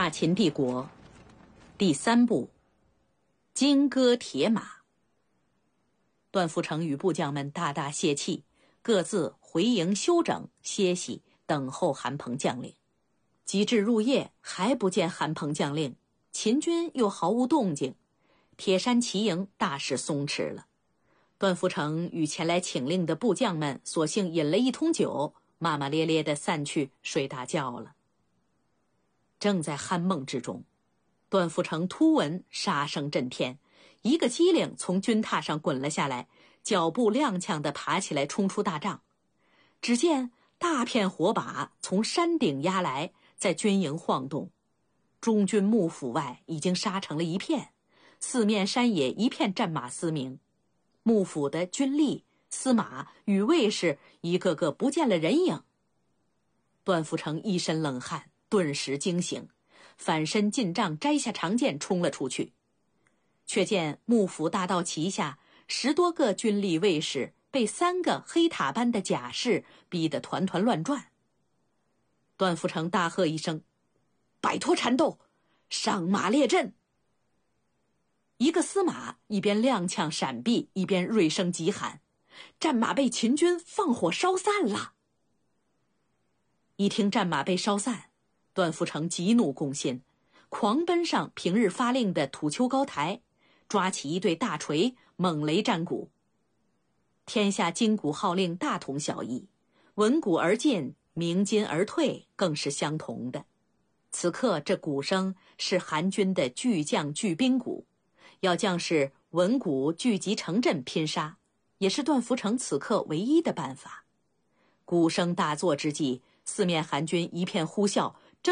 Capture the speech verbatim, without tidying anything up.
大秦帝国第三部金戈铁马。段富成与部将们大大泄气，各自回营休整歇息，等候韩鹏将领。及至入夜，还不见韩鹏将令，秦军又毫无动静，铁山齐营大势松弛了。段富成与前来请令的部将们索性饮了一通酒，骂骂咧咧地散去睡大觉了。正在酣梦之中，段富成突闻杀声震天，一个机灵从军榻上滚了下来，脚步踉跄地爬起来冲出大帐。只见大片火把从山顶压来，在军营晃动，中军幕府外已经杀成了一片，四面山野一片战马嘶鸣，幕府的军吏、司马与卫士一个个不见了人影。段富成一身冷汗，顿时惊醒，反身进帐摘下长剑冲了出去，却见幕府大道旗下十多个军吏卫士被三个黑塔般的甲士逼得团团乱转。段富成大喝一声：“摆脱缠斗，上马列阵！”一个司马一边踉跄闪避，一边锐声急喊：“战马被秦军放火烧散了！”一听战马被烧散，段富成急怒攻心，狂奔上平日发令的土丘高台，抓起一对大锤猛雷战鼓。天下金鼓号令大同小异，闻鼓而进，鸣金而退更是相同的。此刻这鼓声是韩军的巨将巨兵鼓，要将士闻鼓聚集城镇拼杀，也是段富成此刻唯一的办法。鼓声大作之际，四面韩军一片呼啸，